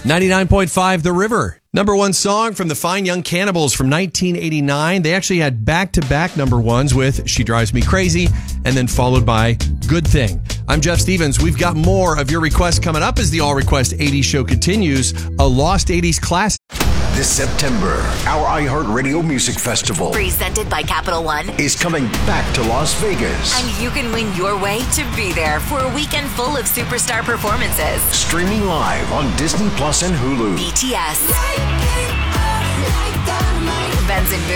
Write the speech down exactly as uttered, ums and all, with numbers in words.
ninety-nine point five The River. Number one song from the Fine Young Cannibals from nineteen eighty-nine. They actually had back-to-back number ones with She Drives Me Crazy and then followed by Good Thing. I'm Jeff Stevens. We've got more of your requests coming up as the All Request eighties show continues. A Lost eighties classic. This September, our iHeartRadio Music Festival, presented by Capital One, is coming back to Las Vegas. And you can win your way to be there for a weekend full of superstar performances. Streaming live on Disney Plus and Hulu. B T S. Benson Boone.